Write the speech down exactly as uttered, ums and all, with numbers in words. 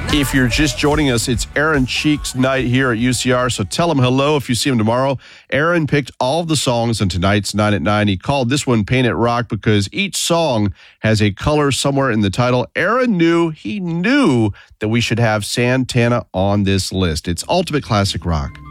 If you're just joining us, it's Aaron Cheek's night here at U C R, so tell him hello if you see him tomorrow. Aaron picked all of the songs in tonight's nine at nine. He called this one Paint It Rock because each song has a color somewhere in the title. Aaron knew, he knew that we should have Santana on this list. It's ultimate classic rock.